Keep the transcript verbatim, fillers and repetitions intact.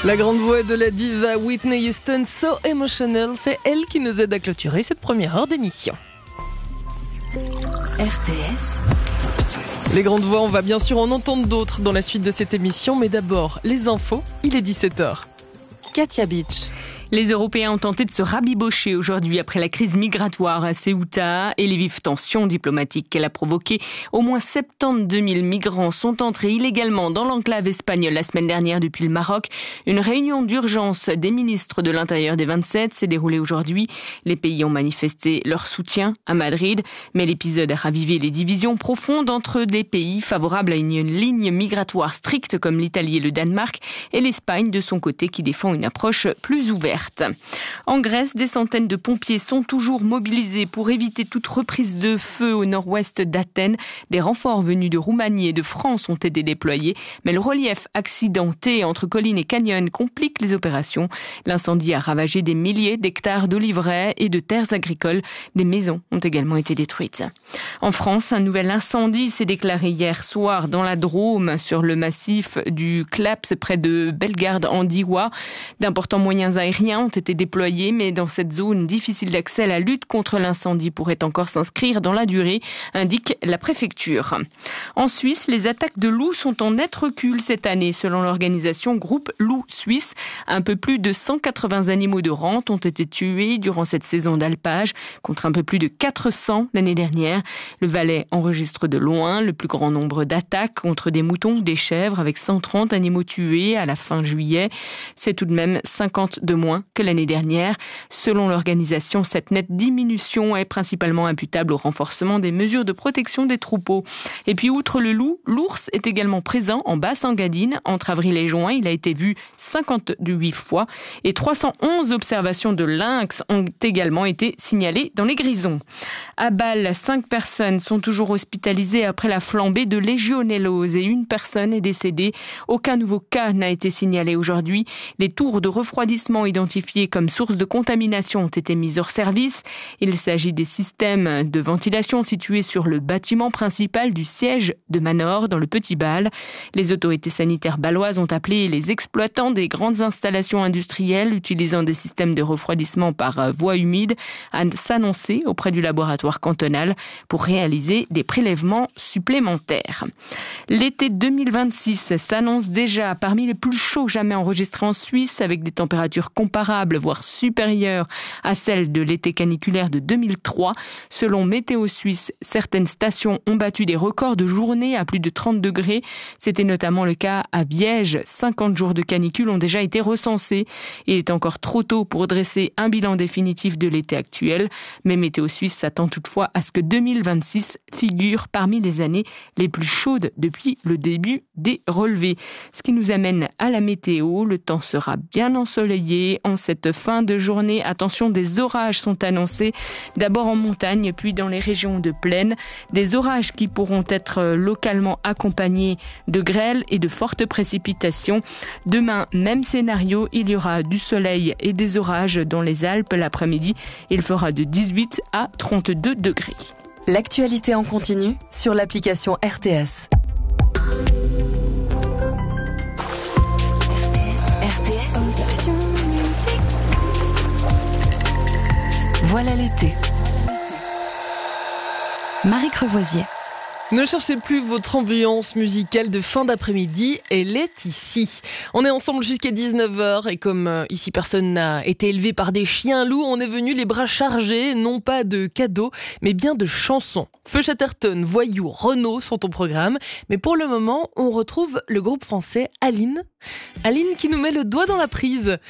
La grande voix de la diva Whitney Houston, So Emotional, c'est elle qui nous aide à clôturer cette première heure d'émission. R T S. Les grandes voix, on va bien sûr en entendre d'autres dans la suite de cette émission, mais d'abord, les infos, il est dix-sept heures. Katia Beach. Les Européens ont tenté de se rabibocher aujourd'hui après la crise migratoire à Ceuta et les vives tensions diplomatiques qu'elle a provoquées. Au moins soixante-douze mille migrants sont entrés illégalement dans l'enclave espagnole la semaine dernière depuis le Maroc. Une réunion d'urgence des ministres de l'Intérieur des vingt-sept s'est déroulée aujourd'hui. Les pays ont manifesté leur soutien à Madrid, mais l'épisode a ravivé les divisions profondes entre des pays favorables à une ligne migratoire stricte comme l'Italie et le Danemark et l'Espagne de son côté qui défend une approche plus ouverte. En Grèce, des centaines de pompiers sont toujours mobilisés pour éviter toute reprise de feu au nord-ouest d'Athènes. Des renforts venus de Roumanie et de France ont été déployés, mais le relief accidenté entre collines et canyons complique les opérations. L'incendie a ravagé des milliers d'hectares d'oliveraies et de terres agricoles. Des maisons ont également été détruites. En France, un nouvel incendie s'est déclaré hier soir dans la Drôme, sur le massif du Claps près de Bellegarde-en-Diois. D'importants moyens aériens ont été déployés, mais dans cette zone difficile d'accès, la lutte contre l'incendie pourrait encore s'inscrire dans la durée, indique la préfecture. En Suisse, les attaques de loups sont en net recul cette année, selon l'organisation Groupe Loup Suisse. Un peu plus de cent quatre-vingts animaux de rente ont été tués durant cette saison d'alpage, contre un peu plus de quatre cents l'année dernière. Le Valais enregistre de loin le plus grand nombre d'attaques contre des moutons ou des chèvres, avec cent trente animaux tués à la fin juillet. C'est tout de même cinquante de moins que l'année dernière. Selon l'organisation, cette nette diminution est principalement imputable au renforcement des mesures de protection des troupeaux. Et puis, outre le loup, l'ours est également présent en Basse-Engadine. Entre avril et juin, il a été vu cinquante-huit fois et trois cent onze observations de lynx ont également été signalées dans les Grisons. À Bâle, cinq personnes sont toujours hospitalisées après la flambée de légionellose et une personne est décédée. Aucun nouveau cas n'a été signalé aujourd'hui. Les tours de refroidissement identifiés comme source de contamination ont été mis hors service. Il s'agit des systèmes de ventilation situés sur le bâtiment principal du siège de Manor dans le Petit Bâle. Les autorités sanitaires bâloises ont appelé les exploitants des grandes installations industrielles utilisant des systèmes de refroidissement par voie humide à s'annoncer auprès du laboratoire cantonal pour réaliser des prélèvements supplémentaires. L'été deux mille vingt-six s'annonce déjà parmi les plus chauds jamais enregistrés en Suisse, avec des températures comparables, voire supérieures à celles de l'été caniculaire de deux mille trois. Selon Météo Suisse, certaines stations ont battu des records de journée à plus de trente degrés. C'était notamment le cas à Viège. cinquante jours de canicule ont déjà été recensés. Il est encore trop tôt pour dresser un bilan définitif de l'été actuel, mais Météo Suisse s'attend toutefois à ce que deux mille vingt-six figure parmi les années les plus chaudes depuis le début des relevés. Ce qui nous amène à la météo. Le temps sera bien ensoleillé en cette fin de journée. Attention, des orages sont annoncés, d'abord en montagne, puis dans les régions de plaine. Des orages qui pourront être localement accompagnés de grêle et de fortes précipitations. Demain, même scénario, il y aura du soleil et des orages dans les Alpes l'après-midi. Il fera de dix-huit à trente-deux degrés. L'actualité en continu sur l'application R T S. R T S, option musique. Voilà l'été. Marie Crevoisier. Ne cherchez plus votre ambiance musicale de fin d'après-midi, elle est ici. On est ensemble jusqu'à dix-neuf heures et comme euh, ici personne n'a été élevé par des chiens loups, on est venu les bras chargés, non pas de cadeaux, mais bien de chansons. Feu Chatterton, Voyou, Renaud sont au programme, mais pour le moment, on retrouve le groupe français Aline. Aline qui nous met le doigt dans la prise.